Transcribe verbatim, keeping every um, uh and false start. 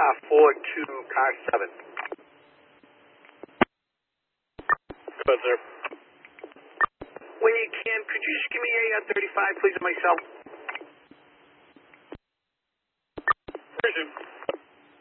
car four to car seven. Good, sir. When you can, could you just give me a uh, thirty-five, please, of myself?